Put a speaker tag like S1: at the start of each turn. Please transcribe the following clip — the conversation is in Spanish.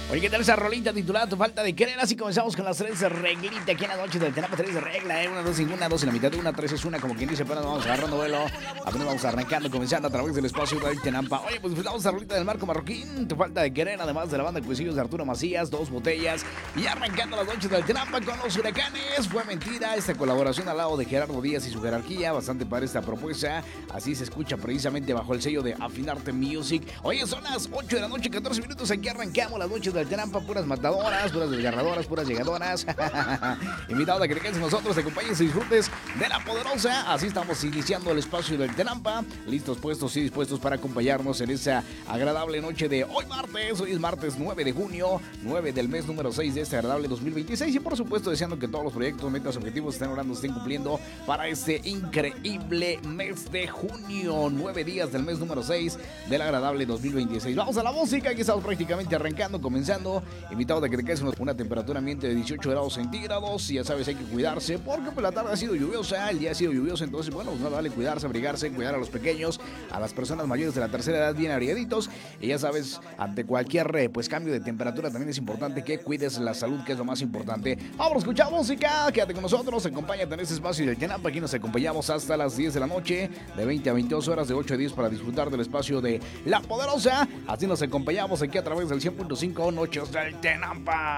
S1: Oye, ¿qué tal esa rolita titulada Tu falta de querer? Así comenzamos con las tres reglitas aquí en la noche del Tenampa. Tres de regla, una, dos sin una, dos en la mitad de una, tres es una, como quien dice, pero vamos agarrando vuelo. Apenas vamos arrancando, comenzando a través del espacio del Tenampa. Oye, pues disfrutamos esa rolita del Marco Marroquín, Tu falta de querer, además de la banda Cuisillos de Arturo Macías, Dos botellas. Y arrancando las noches del Tenampa con los huracanes. Fue mentira esta colaboración al lado de Gerardo Díaz y su jerarquía. Bastante para esta propuesta. Así se escucha precisamente bajo el sello de Afinarte Music. Oye, son las 8 de la noche, 14 minutos. Aquí arrancamos las noches del Tenampa, puras matadoras, puras desgarradoras, puras llegadoras. Invitado a que te quedes con nosotros, te acompañes y disfrutes de la poderosa. Así estamos iniciando el espacio del Tenampa, listos, puestos y dispuestos para acompañarnos en esa agradable noche de hoy martes. Hoy es martes 9 de junio, 9 del mes número 6 de este agradable 2026. Y por supuesto deseando que todos los proyectos, metas, objetivos estén logrando, estén cumpliendo para este increíble mes de junio. 9 días del mes número 6 del agradable 2026. Vamos a la música, aquí estamos prácticamente arrancando, comenzando. Invitado a que te quedes con una temperatura ambiente de 18 grados centígrados. Y ya sabes, hay que cuidarse porque pues, la tarde ha sido lluviosa, el día ha sido lluvioso. Entonces, bueno, pues no vale cuidarse, abrigarse, cuidar a los pequeños, a las personas mayores de la tercera edad bien abrigaditos. Y ya sabes, ante cualquier pues cambio de temperatura también es importante que cuides la salud, que es lo más importante. Vamos a escuchar música, quédate con nosotros, acompáñate en este espacio del Tenampa. Aquí nos acompañamos hasta las 10 de la noche, de 20 a 22 horas, de 8 a 10 para disfrutar del espacio de La Poderosa. Así nos acompañamos aquí a través del 100.5 Noches del Tenampa.